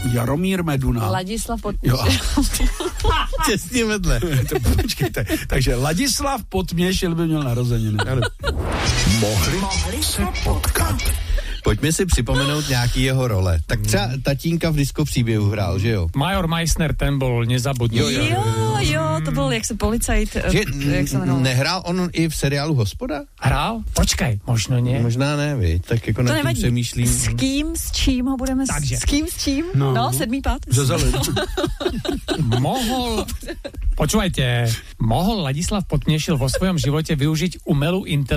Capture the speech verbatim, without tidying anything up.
Jaromír Meduna. Ladislav Podměšil. Těsně vedle. To, počkejte. Takže Ladislav Podměšil by měl narozeniny. Mohli, Mohli se potkat. Pojďme si připomenout nějaký jeho role. Tak třeba tatínka v Disco příběhu hrál, že jo? Major Meissner, ten byl nezabudnutelný. Jo, jo, jo, to byl jak se policajt, Že jak se jmenoval. nehrál on i v seriálu Hospoda? Hrál? Počkej, možno nie. Možná ne, vy. Tak jako To na tím nevadí. přemýšlím. S kým, s čím ho budeme... Takže. S kým, s čím? No. No, sedmý pád. Zezelin. Mohol, počúvajte, mohol Ladislav Podmiešil vo svojom živote využiť umelú inteligenciu